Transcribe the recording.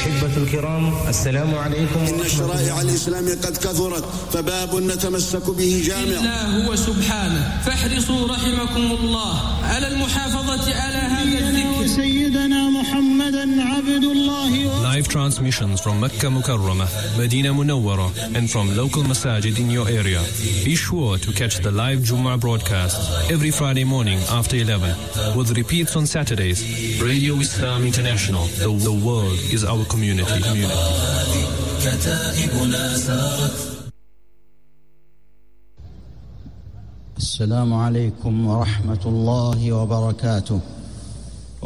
أحبة الكرام، السلام عليكم. إن الشرائع الإسلام قد كثرت، فباب نتمسك به جامع الله هو سبحانه، فاحرصوا رحمكم الله على المحافظة على هذا الذكر. سيدنا محمدا عبد الله. Live transmissions from Mecca Mukarramah, Medina Munawwara, and from local masajid in your area. Be sure to catch the live Jummah broadcast every Friday morning after 11, with repeats on Saturdays. Radio Islam International. The world is our community. السلام عليكم ورحمة الله وبركاته.